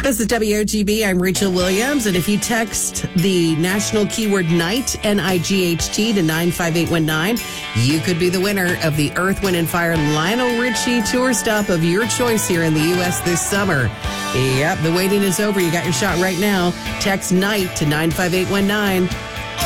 This is WOGB. I'm Rachel Williams. And if you text the national keyword night, N-I-G-H-T, to 95819, you could be the winner of the Earth, Wind, and Fire Lionel Richie tour stop of your choice here in the U.S. this summer. Yep, the waiting is over. You got your shot right now. Text night to 95819.